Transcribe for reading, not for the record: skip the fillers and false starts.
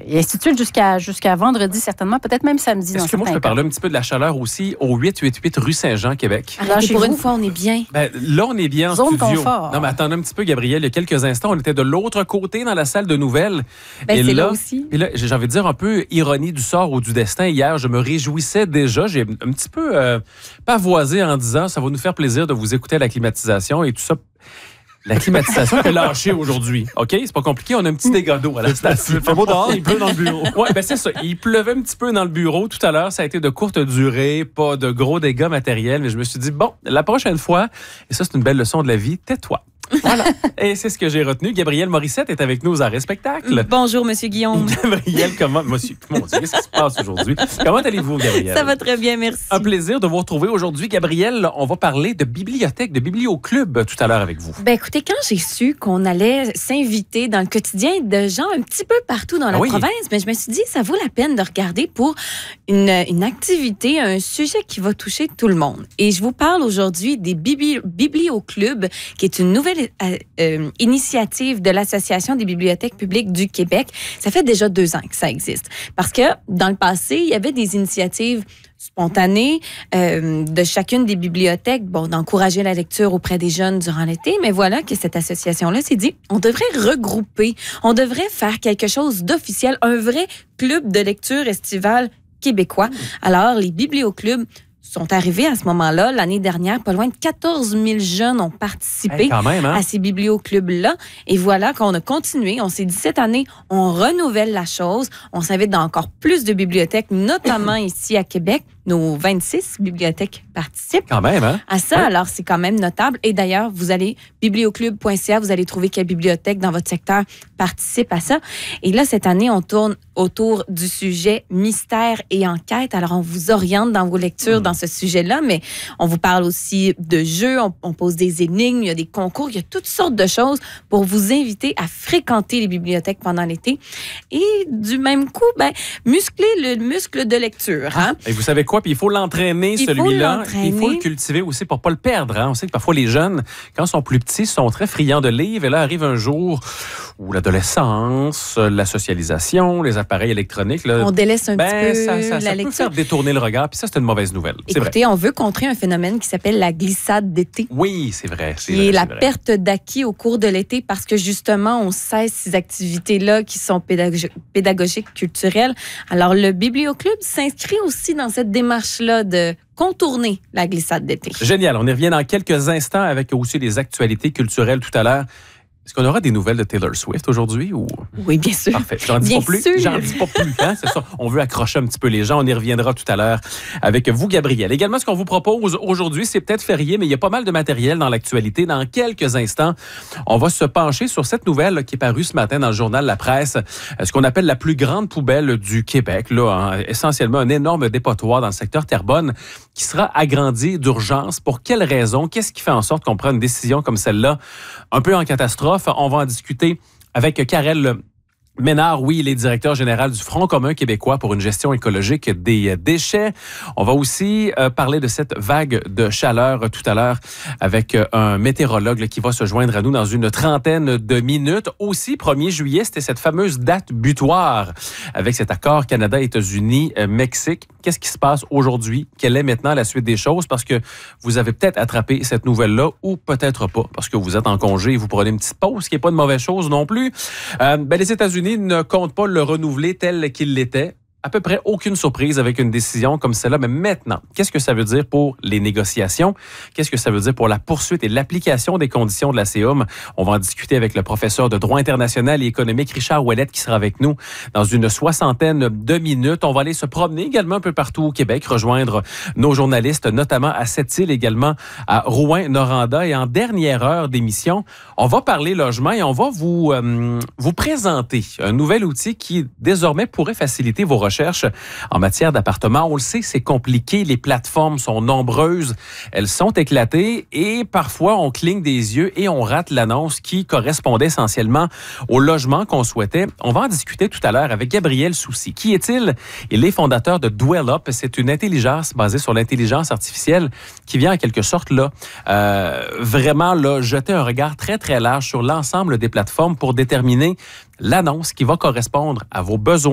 et ainsi de suite jusqu'à vendredi, certainement, peut-être même samedi. Est-ce que moi, je peux parler un petit peu de la chaleur aussi au 888 rue Saint-Jean, Québec? Alors, pour une fois, on est bien. Ben, là, on est bien en Zone studio. confort. Non, mais attendez un petit peu, Gabrielle. Il y a quelques instants, on était de l'autre côté dans la salle de nouvelles. Ben, et c'est là aussi. Et là, j'ai envie de dire un peu ironie du sort ou du destin. Hier, je me réjouissais déjà. J'ai un petit peu pavoisé en disant ça va nous faire plaisir de vous écouter à la climatisation et tout ça. La climatisation est lâchée aujourd'hui. OK? C'est pas compliqué. On a un petit dégât d'eau à la station. Il fait beau dehors, il pleut dans le bureau. Oui, ben c'est ça. Il pleuvait un petit peu dans le bureau tout à l'heure. Ça a été de courte durée, pas de gros dégâts matériels. Mais je me suis dit, bon, la prochaine fois, et ça, c'est une belle leçon de la vie, tais-toi. Voilà. Et c'est ce que j'ai retenu. Gabrielle Morissette est avec nous aux Arts et Spectacles. Bonjour, Monsieur Guillaume. Gabrielle, comment... Monsieur, mon Dieu, qu'est-ce qui se passe aujourd'hui? Comment allez-vous, Gabrielle? Ça va très bien, merci. Un plaisir de vous retrouver aujourd'hui. Gabrielle, on va parler de bibliothèque, de biblioclub tout à l'heure avec vous. Ben écoutez, quand j'ai su qu'on allait s'inviter dans le quotidien de gens un petit peu partout dans la province, ben, je me suis dit, ça vaut la peine de regarder pour une activité, un sujet qui va toucher tout le monde. Et je vous parle aujourd'hui des biblioclubs, qui est une nouvelle initiative de l'Association des bibliothèques publiques du Québec. Ça fait déjà 2 ans que ça existe. Parce que dans le passé, il y avait des initiatives spontanées de chacune des bibliothèques, d'encourager la lecture auprès des jeunes durant l'été. Mais voilà que cette association-là s'est dit, on devrait regrouper, on devrait faire quelque chose d'officiel, un vrai club de lecture estivale québécois. Alors, les biblioclubs sont arrivés à ce moment-là. L'année dernière, pas loin de 14 000 jeunes ont participé à ces biblioclubs-là. Et voilà qu'on a continué. On s'est dit, cette année, on renouvelle la chose. On s'invite dans encore plus de bibliothèques, notamment ici à Québec. Nos 26 bibliothèques participent à ça. Ouais. Alors, c'est quand même notable. Et d'ailleurs, vous allez biblioclub.ca, vous allez trouver quelle bibliothèque dans votre secteur participe à ça. Et là, cette année, on tourne autour du sujet mystère et enquête. Alors, on vous oriente dans vos lectures dans ce sujet-là, mais on vous parle aussi de jeux, on pose des énigmes, il y a des concours, il y a toutes sortes de choses pour vous inviter à fréquenter les bibliothèques pendant l'été. Et du même coup, muscler le muscle de lecture. Hein? Et vous savez quoi? Puis il faut l'entraîner, celui-là. Il faut le cultiver aussi pour ne pas le perdre. Hein? On sait que parfois les jeunes, quand ils sont plus petits, sont très friands de livres. Et là, arrive un jour où l'adolescence, la socialisation, les appareils électroniques... Là, on délaisse un petit peu la lecture. Ça peut faire détourner le regard. Puis ça, c'est une mauvaise nouvelle. Écoutez, on veut contrer un phénomène qui s'appelle la glissade d'été. Oui, c'est vrai. Qui est la perte d'acquis au cours de l'été parce que justement, on cesse ces activités-là qui sont pédagogiques, culturelles. Alors, le Biblioclub s'inscrit aussi dans cette démarche-là de contourner la glissade d'été. Génial. On y revient dans quelques instants avec aussi les actualités culturelles tout à l'heure. Est-ce qu'on aura des nouvelles de Taylor Swift aujourd'hui? Ou... Oui, bien sûr. Parfait. J'en dis pas plus. J'en dis pas plus. Hein? C'est ça. On veut accrocher un petit peu les gens. On y reviendra tout à l'heure avec vous, Gabrielle. Également, ce qu'on vous propose aujourd'hui, c'est peut-être férié, mais il y a pas mal de matériel dans l'actualité. Dans quelques instants, on va se pencher sur cette nouvelle là, qui est parue ce matin dans le journal La Presse, ce qu'on appelle la plus grande poubelle du Québec. Là, essentiellement, un énorme dépotoir dans le secteur Terrebonne qui sera agrandi d'urgence. Pour quelles raisons? Qu'est-ce qui fait en sorte qu'on prenne une décision comme celle-là, un peu en catastrophe? On va en discuter avec Karel Ménard, oui, il est directeur général du Front commun québécois pour une gestion écologique des déchets. On va aussi parler de cette vague de chaleur tout à l'heure avec un météorologue là, qui va se joindre à nous dans une trentaine de minutes. Aussi, 1er juillet, c'était cette fameuse date butoir avec cet accord Canada-États-Unis-Mexique. Qu'est-ce qui se passe aujourd'hui? Quelle est maintenant la suite des choses? Parce que vous avez peut-être attrapé cette nouvelle-là ou peut-être pas parce que vous êtes en congé et vous prenez une petite pause, ce qui n'est pas une mauvaise chose non plus. Les États-Unis ne compte pas le renouveler tel qu'il l'était. À peu près aucune surprise avec une décision comme celle-là. Mais maintenant, qu'est-ce que ça veut dire pour les négociations? Qu'est-ce que ça veut dire pour la poursuite et l'application des conditions de la CEUM? On va en discuter avec le professeur de droit international et économique Richard Ouellette qui sera avec nous dans une 60aine de minutes. On va aller se promener également un peu partout au Québec, rejoindre nos journalistes, notamment à Sept-Îles, également à Rouyn-Noranda. Et en dernière heure d'émission, on va parler logement et on va vous présenter un nouvel outil qui désormais pourrait faciliter vos recherches en matière d'appartements. On le sait, c'est compliqué. Les plateformes sont nombreuses. Elles sont éclatées et parfois, on cligne des yeux et on rate l'annonce qui correspondait essentiellement au logement qu'on souhaitait. On va en discuter tout à l'heure avec Gabriel Soucy. Qui est-il? Il est fondateur de Dwell-Up. C'est une intelligence basée sur l'intelligence artificielle qui vient en quelque sorte là, vraiment là, jeter un regard très, très large sur l'ensemble des plateformes pour déterminer l'annonce qui va correspondre à vos besoins